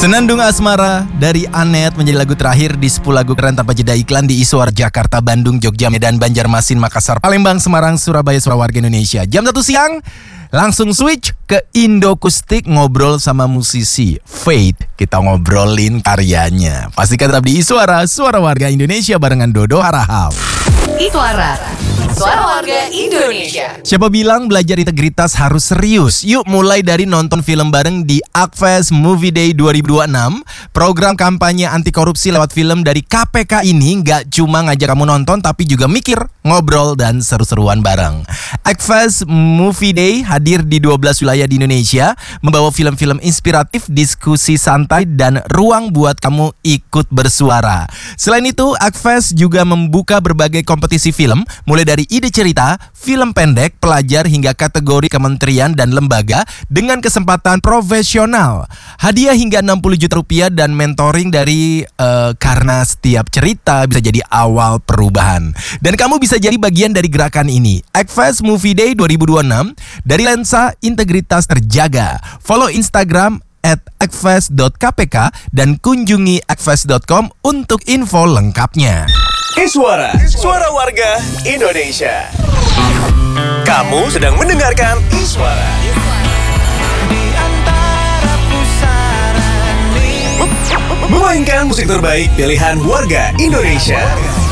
Senandung Asmara dari Anet menjadi lagu terakhir di 10 lagu keren tanpa jeda iklan di Iswar Jakarta, Bandung, Jogja, Medan, Banjarmasin, Makassar, Palembang, Semarang, Surabaya, warga Indonesia. Jam 1 siang langsung switch ke Indokustik ngobrol sama musisi Faith. Kita ngobrolin karyanya. Pastikan tetap di Iswara, suara warga Indonesia barengan Dodo Harahap. Iswara, suara warga Indonesia. Siapa bilang belajar integritas harus serius? Yuk mulai dari nonton film bareng di Akfest Movie Day 2026. Program kampanye anti korupsi lewat film dari KPK ini gak cuma ngajak kamu nonton, tapi juga mikir, ngobrol, dan seru-seruan bareng. Akfest Movie Day hadir di 12 wilayah di Indonesia, membawa film-film inspiratif, diskusi santai, dan ruang buat kamu ikut bersuara. Selain itu, Akfest juga membuka berbagai kompetisi film, mulai dari ide cerita, film pendek, pelajar, hingga kategori kementerian dan lembaga dengan kesempatan profesional. Hadiah hingga 60 juta rupiah dan mentoring dari karena setiap cerita bisa jadi awal perubahan. Dan kamu bisa jadi bagian dari gerakan ini. Akfest Movie Day 2026 dari lensa integritas terjaga. Follow Instagram @akfest.kpk dan kunjungi akfest.com untuk info lengkapnya. Iswara, suara warga Indonesia. Kamu sedang mendengarkan Iswara. Memainkan musik terbaik pilihan warga Indonesia.